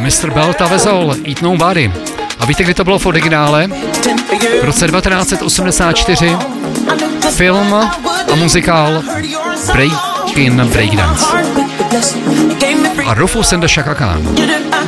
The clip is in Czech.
Mr. Belta Vezol, Eat Nobody. A víte, kdy to bylo v originále? V roce 1984 film a muzikál Breakin' Breakdance. A Rufus and the Chaka Khan.